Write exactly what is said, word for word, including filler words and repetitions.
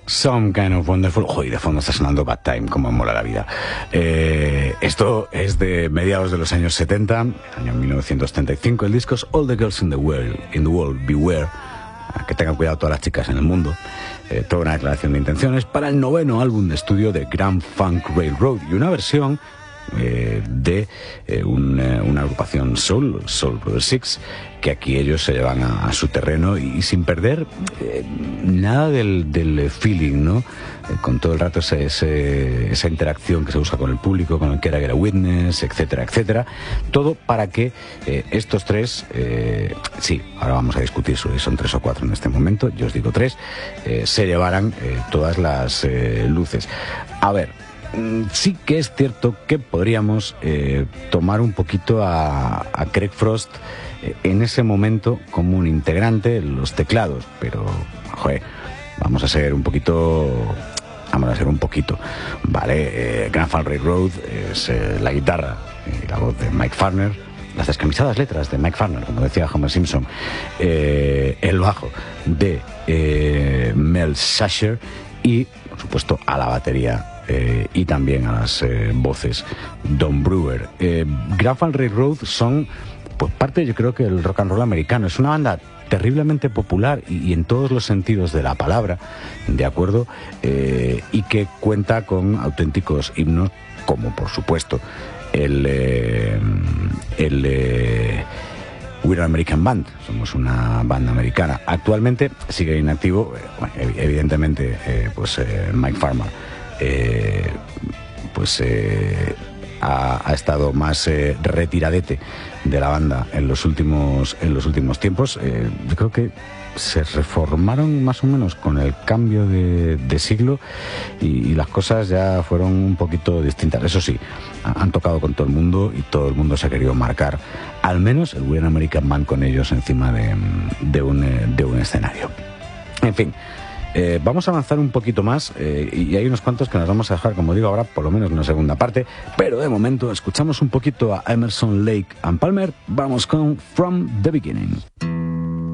Some Kind of Wonderful. Joder, de fondo está sonando Bad Time, como mola la vida. Eh, esto es de mediados de los años setenta, año mil novecientos setenta y cinco. El disco es All the Girls in the World, in the world Beware. Que tengan cuidado todas las chicas en el mundo. Eh, toda una declaración de intenciones para el noveno álbum de estudio de Grand Funk Railroad y una versión eh, de eh, un, eh, una agrupación Soul, Soul Brother Six, que aquí ellos se llevan a, a su terreno y, y sin perder eh, nada del, del feeling, ¿no? Eh, con todo el rato ese, ese, esa interacción que se busca con el público, con el que era Witness, etcétera, etcétera. Todo para que eh, estos tres, eh, sí, ahora vamos a discutir sobre si son tres o cuatro en este momento, yo os digo tres, eh, se llevaran eh, todas las eh, luces. A ver, sí que es cierto que podríamos eh, tomar un poquito a, a Craig Frost eh, en ese momento como un integrante en los teclados, pero joder, vamos a ser un poquito vamos a ser un poquito vale, eh, Grand Funk Railroad es eh, la guitarra y la voz de Mike Farner, las descamisadas letras de Mike Farner, como decía Homer Simpson, eh, el bajo de eh, Mel Sasher y por supuesto a la batería Eh, y también a las eh, voces Don Brewer. eh, Grand Funk Railroad son pues parte, yo creo, que el rock and roll americano. Es una banda terriblemente popular y, y en todos los sentidos de la palabra, de acuerdo, eh, y que cuenta con auténticos himnos como por supuesto el eh, el eh, We're an American Band. Somos una banda americana. Actualmente sigue inactivo, eh, bueno, evidentemente eh, pues eh, Mike Farmer Eh, pues eh, ha, ha estado más eh, retiradete de la banda en los últimos en los últimos tiempos. Eh, yo creo que se reformaron más o menos con el cambio de, de siglo y, y las cosas ya fueron un poquito distintas. Eso sí, han tocado con todo el mundo y todo el mundo se ha querido marcar al menos el We're an American Band con ellos encima de, de, un, de un escenario. En fin, Eh, vamos a avanzar un poquito más eh, y hay unos cuantos que nos vamos a dejar, como digo, ahora por lo menos una segunda parte, pero de momento escuchamos un poquito a Emerson, Lake and Palmer. Vamos con From the Beginning.